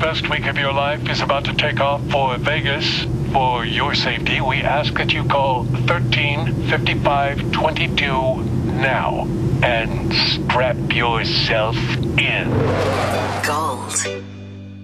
best week of your life is about to take off for Vegas. For your safety, we ask that you call 135522 now and strap yourself in. Gold.